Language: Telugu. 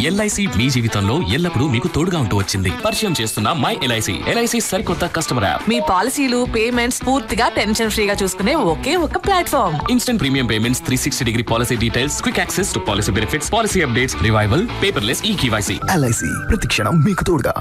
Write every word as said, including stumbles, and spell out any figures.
ఎల్ఐసి మీ జీవితంలో ఎల్లప్పుడూ మీకు తోడుగా ఉంటూ వచ్చింది. పరిచయం చేస్తున్న మై ఎల్ఐసి. ఎల్ఐసి సరికొత్త కస్టమర్ యాప్. మీ పాలసీలు పేమెంట్స్ పూర్తిగా టెన్షన్ ఫ్రీగా చూసుకునే ఒకే ఒక platform. Instant premium payments, three sixty degree policy details, quick access to policy benefits, policy updates, revival, paperless ఈ కేవైసీ. ఎల్ఐసి ప్రతి క్షణం మీకు తోడుగా.